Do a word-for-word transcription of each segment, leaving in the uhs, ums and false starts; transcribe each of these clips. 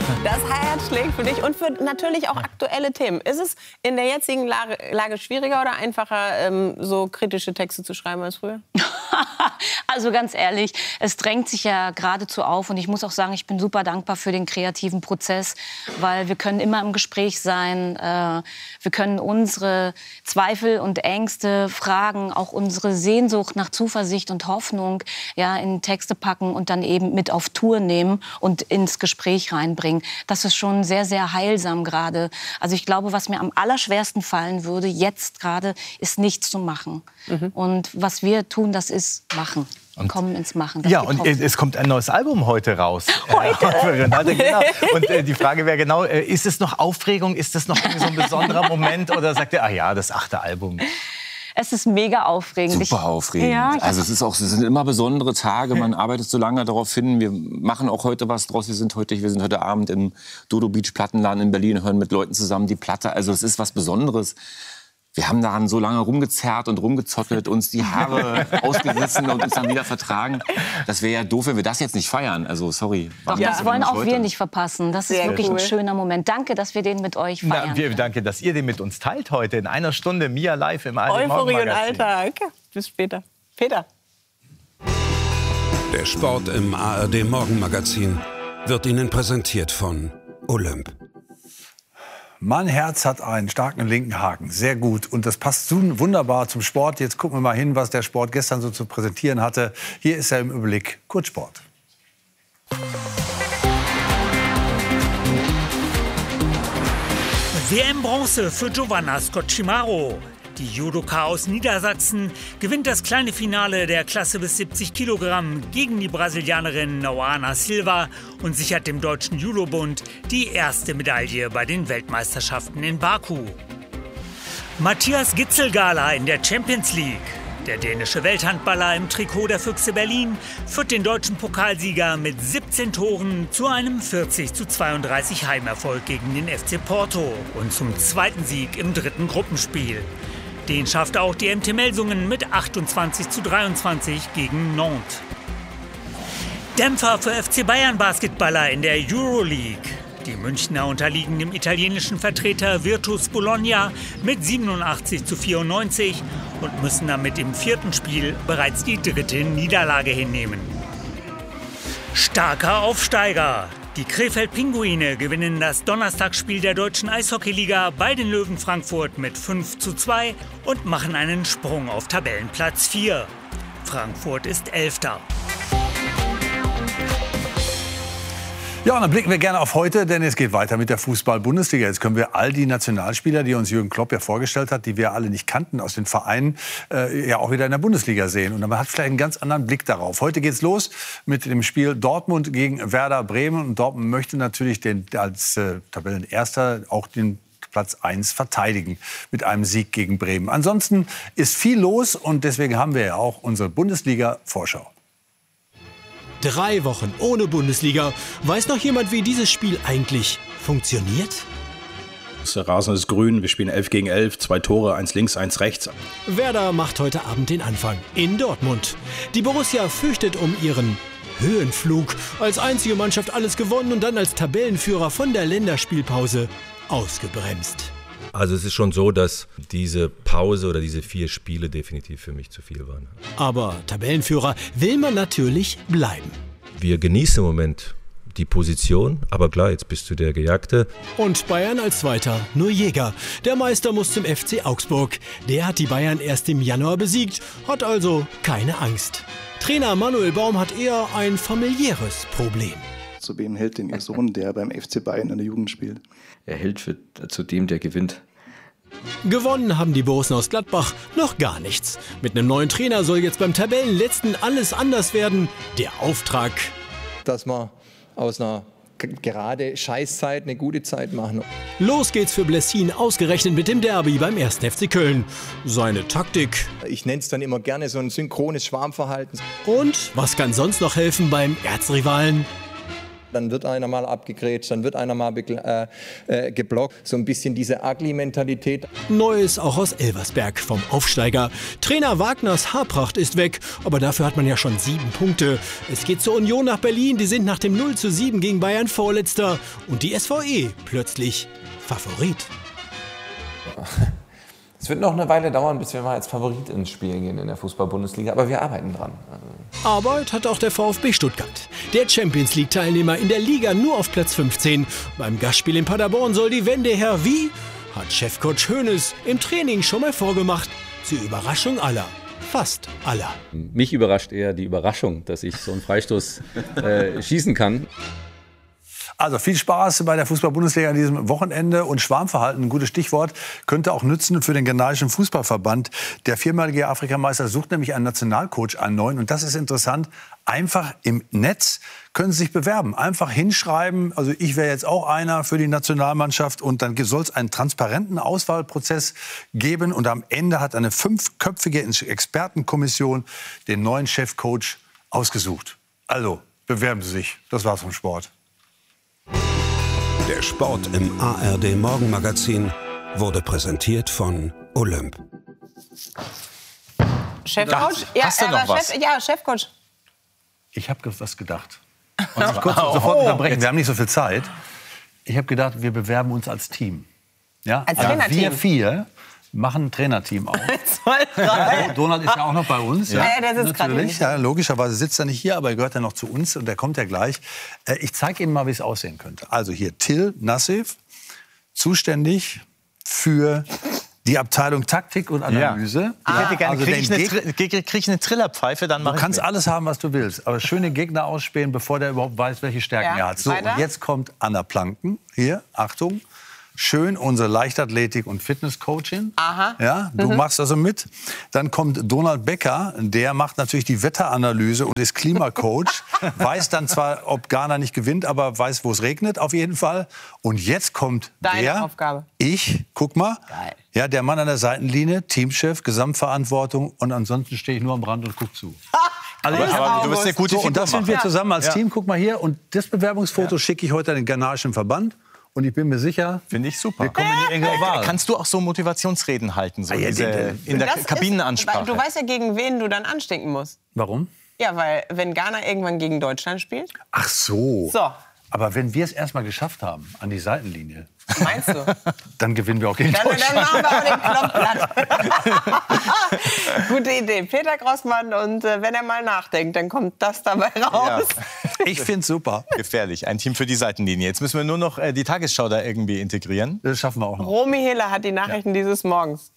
Das Herz schlägt für dich und für natürlich auch aktuelle Themen. Ist es in der jetzigen Lage, Lage schwieriger oder einfacher, ähm, so kritische Texte zu schreiben als früher? Also ganz ehrlich, es drängt sich ja geradezu auf. Und ich muss auch sagen, ich bin super dankbar für den kreativen Prozess, weil wir können immer im Gespräch sein. Äh, wir können unsere Zweifel und Ängste, Fragen, auch unsere Sehnsucht nach Zuversicht und Hoffnung ja, in Texte packen und dann eben mit auf Tour nehmen und ins Gespräch reinbringen. Das ist schon sehr, sehr heilsam gerade. Also ich glaube, was mir am allerschwersten fallen würde, jetzt gerade, ist nichts zu machen. Mhm. Und was wir tun, das ist machen. Und kommen ins Machen. Ja, und es kommt ein neues Album heute raus. Heute? Äh, genau. Und äh, die Frage wäre genau, äh, ist es noch Aufregung? Ist das noch so ein besonderer Moment? Oder sagt ihr, ach ja, das achte Album? Es ist mega aufregend. Super aufregend. Ja, also es ist auch, es sind immer besondere Tage. Man arbeitet so lange darauf hin. Wir machen auch heute was draus. Wir sind heute, wir sind heute Abend im Dodo Beach Plattenladen in Berlin, hören mit Leuten zusammen die Platte. Also es ist was Besonderes. Wir haben daran so lange rumgezerrt und rumgezottelt, uns die Haare ausgerissen und uns dann wieder vertragen. Das wäre ja doof, wenn wir das jetzt nicht feiern. Also sorry. Doch, das wollen auch wir nicht verpassen. Das ist Sehr wirklich cool. ein schöner Moment. Danke, dass wir den mit euch feiern. Na, wir danke, dass ihr den mit uns teilt heute in einer Stunde. Mia live im A R D Euphorie und Morgenmagazin. Alltag. Bis später. Peter. Der Sport im A R D Morgenmagazin wird Ihnen präsentiert von Olymp. Mein Herz hat einen starken linken Haken. Sehr gut. Und das passt so wunderbar zum Sport. Jetzt gucken wir mal hin, was der Sport gestern so zu präsentieren hatte. Hier ist er im Überblick. Kurzsport. W M-Bronze für Giovanna Scocchimaro. Die Judoka aus Niedersachsen gewinnt das kleine Finale der Klasse bis siebzig Kilogramm gegen die Brasilianerin Noana Silva und sichert dem Deutschen Judobund die erste Medaille bei den Weltmeisterschaften in Baku. Matthias Gitzel-Gala in der Champions League. Der dänische Welthandballer im Trikot der Füchse Berlin führt den deutschen Pokalsieger mit siebzehn Toren zu einem vierzig zu zweiunddreißig Heimerfolg gegen den F C Porto und zum zweiten Sieg im dritten Gruppenspiel. Den schaffte auch die M T Melsungen mit achtundzwanzig zu dreiundzwanzig gegen Nantes. Dämpfer für F C Bayern Basketballer in der Euroleague. Die Münchner unterliegen dem italienischen Vertreter Virtus Bologna mit siebenundachtzig zu vierundneunzig und müssen damit im vierten Spiel bereits die dritte Niederlage hinnehmen. Starker Aufsteiger. Die Krefeld-Pinguine gewinnen das Donnerstagsspiel der deutschen Eishockeyliga bei den Löwen Frankfurt mit fünf zu zwei und machen einen Sprung auf Tabellenplatz vier. Frankfurt ist Elfter. Ja, und dann blicken wir gerne auf heute, denn es geht weiter mit der Fußball-Bundesliga. Jetzt können wir all die Nationalspieler, die uns Jürgen Klopp ja vorgestellt hat, die wir alle nicht kannten aus den Vereinen, äh, ja auch wieder in der Bundesliga sehen. Und man hat vielleicht einen ganz anderen Blick darauf. Heute geht's los mit dem Spiel Dortmund gegen Werder Bremen. Und Dortmund möchte natürlich den, als äh, Tabellenerster auch den Platz eins verteidigen mit einem Sieg gegen Bremen. Ansonsten ist viel los und deswegen haben wir ja auch unsere Bundesliga-Vorschau. Drei Wochen ohne Bundesliga. Weiß noch jemand, wie dieses Spiel eigentlich funktioniert? Der Rasen ist grün, wir spielen elf gegen elf, zwei Tore, eins links, eins rechts. Werder macht heute Abend den Anfang in Dortmund. Die Borussia fürchtet um ihren Höhenflug. Als einzige Mannschaft alles gewonnen und dann als Tabellenführer von der Länderspielpause ausgebremst. Also es ist schon so, dass diese Pause oder diese vier Spiele definitiv für mich zu viel waren. Aber Tabellenführer will man natürlich bleiben. Wir genießen im Moment die Position, aber klar, jetzt bist du der Gejagte. Und Bayern als Zweiter, nur Jäger. Der Meister muss zum F C Augsburg. Der hat die Bayern erst im Januar besiegt, hat also keine Angst. Trainer Manuel Baum hat eher ein familiäres Problem. Zu wem hält denn Ihr Sohn, der beim F C Bayern in der Jugend spielt? Er hält für, zu dem, der gewinnt. Gewonnen haben die Borussen aus Gladbach noch gar nichts. Mit einem neuen Trainer soll jetzt beim Tabellenletzten alles anders werden. Der Auftrag: dass wir aus einer gerade Scheißzeit eine gute Zeit machen. Los geht's für Blessin, ausgerechnet mit dem Derby beim ersten F C Köln. Seine Taktik. Ich nenne es dann immer gerne so ein synchrones Schwarmverhalten. Und was kann sonst noch helfen beim Erzrivalen? Dann wird einer mal abgegrätscht, dann wird einer mal äh, äh, geblockt. So ein bisschen diese Ugly-Mentalität. Neues auch aus Elversberg vom Aufsteiger. Trainer Wagners Haarpracht ist weg, aber dafür hat man ja schon sieben Punkte. Es geht zur Union nach Berlin, die sind nach dem null zu sieben gegen Bayern Vorletzter. Und die S V E plötzlich Favorit. Es wird noch eine Weile dauern, bis wir mal als Favorit ins Spiel gehen in der Fußball-Bundesliga, aber wir arbeiten dran. Arbeit hat auch der VfB Stuttgart. Der Champions-League-Teilnehmer in der Liga nur auf Platz fünfzehn. Beim Gastspiel in Paderborn soll die Wende her wie? Hat Chefcoach Hoeneß im Training schon mal vorgemacht. Zur Überraschung aller. Fast aller. Mich überrascht eher die Überraschung, dass ich so einen Freistoß äh, schießen kann. Also viel Spaß bei der Fußball-Bundesliga an diesem Wochenende. Und Schwarmverhalten, ein gutes Stichwort, könnte auch nützen für den ghanaischen Fußballverband. Der viermalige Afrikameister sucht nämlich einen Nationalcoach, einen neuen. Und das ist interessant. Einfach im Netz können Sie sich bewerben. Einfach hinschreiben. Also ich wäre jetzt auch einer für die Nationalmannschaft. Und dann soll es einen transparenten Auswahlprozess geben. Und am Ende hat eine fünfköpfige Expertenkommission den neuen Chefcoach ausgesucht. Also bewerben Sie sich. Das war's vom Sport. Der Sport im A R D Morgenmagazin wurde präsentiert von Olymp. Chefcoach? Ja, Hast du noch aber was? Chef, ja, Chefcoach. Ich habe was gedacht. Und ich kurz sofort unterbrechen. Wir haben nicht so viel Zeit. Ich habe gedacht, wir bewerben uns als Team. Ja? Als also Trainerteam? wir vier machen ein Trainerteam auf. Zwei, drei. Donald ist ja auch noch bei uns. Ja, ja, der sitzt gerade natürlich. Ja, logischerweise sitzt er nicht hier, aber er gehört ja noch zu uns und der kommt ja gleich. Äh, ich zeige Ihnen mal, wie es aussehen könnte. Also hier Till Nassif, zuständig für die Abteilung Taktik und Analyse. Ja. Ich hätte gerne, also kriege ich, den eine Geg- Tri- krieg ich eine Trillerpfeife, dann Du mache ich kannst mit. alles haben, was du willst, aber schöne Gegner ausspähen, bevor der überhaupt weiß, welche Stärken Ja, er hat. So, weiter. und jetzt kommt Anna Planken. Hier, Achtung. Schön unsere Leichtathletik- und Fitnesscoachin. Aha. Ja, du Mhm. machst also mit. Dann kommt Donald Becker, der macht natürlich die Wetteranalyse und ist Klimacoach. Weiß dann zwar, ob Ghana nicht gewinnt, aber weiß, wo es regnet auf jeden Fall. Und jetzt kommt Deine der, Aufgabe. ich, guck mal, Geil. ja, der Mann an der Seitenlinie, Teamchef, Gesamtverantwortung und ansonsten stehe ich nur am Rand und guck zu. Also Aber- aber du wirst eine gute so, und das Figur sind wir machen. zusammen als Ja. Team. Guck mal hier. Und das Bewerbungsfoto schicke ich heute an den ghanaischen Verband. Und ich bin mir sicher, Finde ich super. wir kommen in die enge Wahl. Kannst du auch so Motivationsreden halten, so Ah, ja, diese, die- in der Das ist- Kabinenansprache? Du weißt ja, gegen wen du dann anstinken musst. Warum? Ja, weil wenn Ghana irgendwann gegen Deutschland spielt, Ach so. so, Aber wenn wir es erst mal geschafft haben, an die Seitenlinie, meinst du? dann gewinnen wir auch gegen Dann, dann Deutschland. machen wir auch den Knopf platt. Gute Idee. Peter Grossmann, und äh, wenn er mal nachdenkt, dann kommt das dabei raus. Ich finde es super. Gefährlich, ein Team für die Seitenlinie. Jetzt müssen wir nur noch äh, die Tagesschau da irgendwie integrieren. Das schaffen wir auch noch. Romy Hiller hat die Nachrichten dieses Morgens.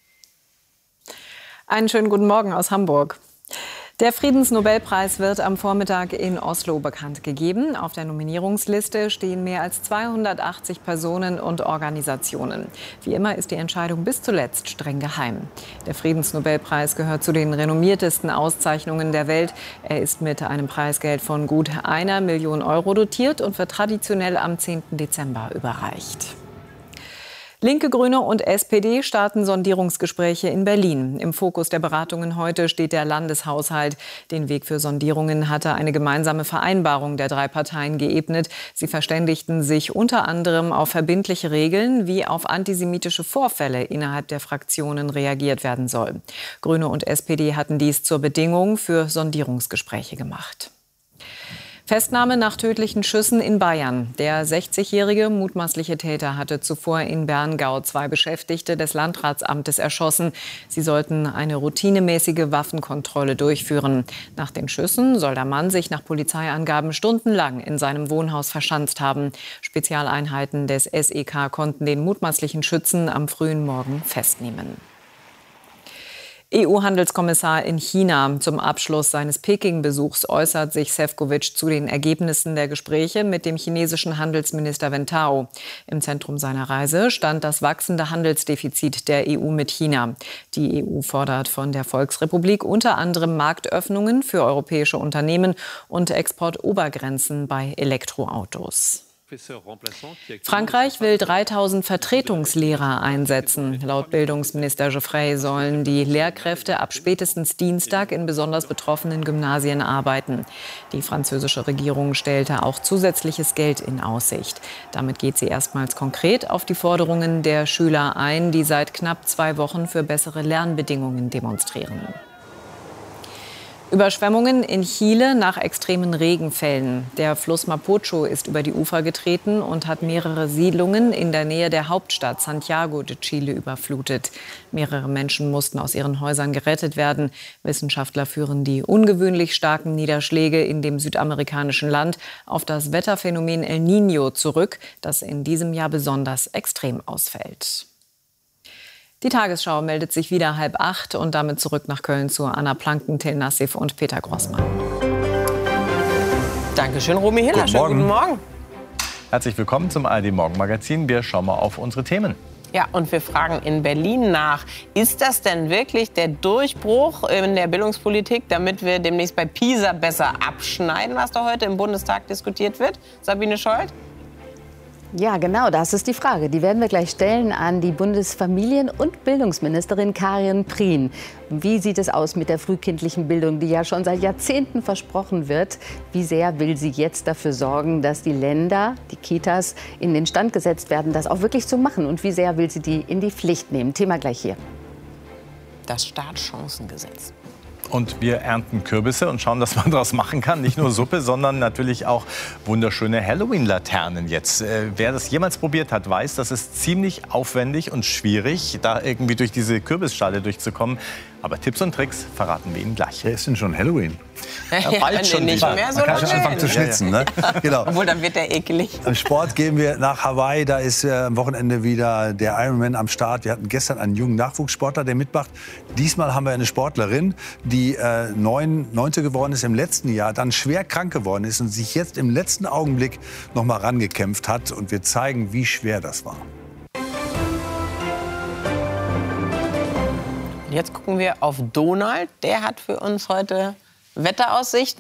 Einen schönen guten Morgen aus Hamburg. Der Friedensnobelpreis wird am Vormittag in Oslo bekannt gegeben. Auf der Nominierungsliste stehen mehr als zweihundertachtzig Personen und Organisationen. Wie immer ist die Entscheidung bis zuletzt streng geheim. Der Friedensnobelpreis gehört zu den renommiertesten Auszeichnungen der Welt. Er ist mit einem Preisgeld von gut einer Million Euro dotiert und wird traditionell am zehnten Dezember überreicht. Linke, Grüne und S P D starten Sondierungsgespräche in Berlin. Im Fokus der Beratungen heute steht der Landeshaushalt. Den Weg für Sondierungen hatte eine gemeinsame Vereinbarung der drei Parteien geebnet. Sie verständigten sich unter anderem auf verbindliche Regeln, wie auf antisemitische Vorfälle innerhalb der Fraktionen reagiert werden soll. Grüne und S P D hatten dies zur Bedingung für Sondierungsgespräche gemacht. Festnahme nach tödlichen Schüssen in Bayern. Der sechzigjährige mutmaßliche Täter hatte zuvor in Berngau zwei Beschäftigte des Landratsamtes erschossen. Sie sollten eine routinemäßige Waffenkontrolle durchführen. Nach den Schüssen soll der Mann sich nach Polizeiangaben stundenlang in seinem Wohnhaus verschanzt haben. Spezialeinheiten des S E K konnten den mutmaßlichen Schützen am frühen Morgen festnehmen. E U-Handelskommissar in China. Zum Abschluss seines Peking-Besuchs äußert sich Šefčovič zu den Ergebnissen der Gespräche mit dem chinesischen Handelsminister Wen Tao. Im Zentrum seiner Reise stand das wachsende Handelsdefizit der E U mit China. Die E U fordert von der Volksrepublik unter anderem Marktöffnungen für europäische Unternehmen und Exportobergrenzen bei Elektroautos. Frankreich will dreitausend Vertretungslehrer einsetzen. Laut Bildungsminister Geoffrey sollen die Lehrkräfte ab spätestens Dienstag in besonders betroffenen Gymnasien arbeiten. Die französische Regierung stellte auch zusätzliches Geld in Aussicht. Damit geht sie erstmals konkret auf die Forderungen der Schüler ein, die seit knapp zwei Wochen für bessere Lernbedingungen demonstrieren. Überschwemmungen in Chile nach extremen Regenfällen. Der Fluss Mapocho ist über die Ufer getreten und hat mehrere Siedlungen in der Nähe der Hauptstadt Santiago de Chile überflutet. Mehrere Menschen mussten aus ihren Häusern gerettet werden. Wissenschaftler führen die ungewöhnlich starken Niederschläge in dem südamerikanischen Land auf das Wetterphänomen El Niño zurück, das in diesem Jahr besonders extrem ausfällt. Die Tagesschau meldet sich wieder halb acht und damit zurück nach Köln zu Anna Planken, Till Nassif und Peter Grossmann. Dankeschön, Romy Hiller. Guten Schönen Morgen. guten Morgen. Herzlich willkommen zum A R D-Morgen-Magazin. Wir schauen mal auf unsere Themen. Ja, und wir fragen in Berlin nach, ist das denn wirklich der Durchbruch in der Bildungspolitik, damit wir demnächst bei PISA besser abschneiden, was da heute im Bundestag diskutiert wird? Sabine Scholz? Ja, genau, das ist die Frage. Die werden wir gleich stellen an die Bundesfamilien- und Bildungsministerin Karin Prien. Wie sieht es aus mit der frühkindlichen Bildung, die ja schon seit Jahrzehnten versprochen wird? Wie sehr will sie jetzt dafür sorgen, dass die Länder, die Kitas in den Stand gesetzt werden, das auch wirklich zu machen? Und wie sehr will sie die in die Pflicht nehmen? Thema gleich hier. Das Startchancengesetz. Und wir ernten Kürbisse und schauen, was man daraus machen kann. Nicht nur Suppe, sondern natürlich auch wunderschöne Halloween-Laternen jetzt. Äh, wer das jemals probiert hat, weiß, das ist ziemlich aufwendig und schwierig, da irgendwie durch diese Kürbisschale durchzukommen. Aber Tipps und Tricks verraten wir Ihnen gleich. Wer ist denn schon Halloween? Ja, bald nee, schon nicht wieder. mehr so Man kann lange schon anfangen zu hin. schnitzen. Ne? Genau. Obwohl, dann wird der ekelig. Im Sport gehen wir nach Hawaii. Da ist äh, am Wochenende wieder der Ironman am Start. Wir hatten gestern einen jungen Nachwuchssportler, der mitmacht. Diesmal haben wir eine Sportlerin, die äh, neun, neunte geworden ist im letzten Jahr, dann schwer krank geworden ist und sich jetzt im letzten Augenblick noch mal rangekämpft hat. Und wir zeigen, wie schwer das war. Jetzt gucken wir auf Donald. Der hat für uns heute Wetteraussichten.